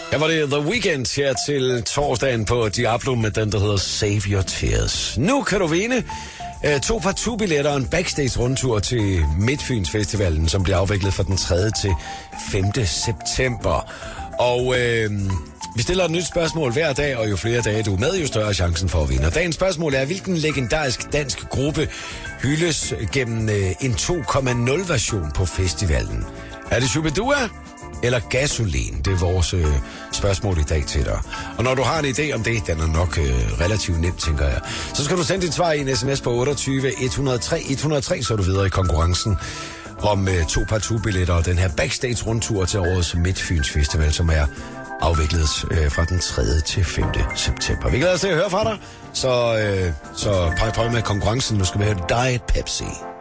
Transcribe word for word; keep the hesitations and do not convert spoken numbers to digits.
Her var det The Weeknd her til torsdagen på Diablo med den, der hedder Save Your Tears. Nu kan du vinde uh, to partout-billetter og en backstage-rundtur til Midtfyns Festivalen, som bliver afviklet fra den tredje til femte september. Og øh, vi stiller et nyt spørgsmål hver dag, og jo flere dage du er med, jo større er chancen for at vinde. Og dagens spørgsmål er, hvilken legendarisk dansk gruppe hyldes gennem øh, en to komma nul-version på festivalen? Er det Shubidua eller Gasolin? Det er vores øh, spørgsmål i dag til dig. Og når du har en idé om det, den er nok øh, relativt nemt, tænker jeg, så skal du sende dit svar i en sms på otteogtyve et hundrede og tre et hundrede og tre, så er du videre i konkurrencen om øh, to partout-billetter og den her backstage-rundtur til årets Midtfyns Festival, som er afviklet øh, fra den tredje til femte september. Vi glæder os til at høre fra dig, så, øh, så pege på med konkurrencen. Nu skal vi have Diet Pepsi.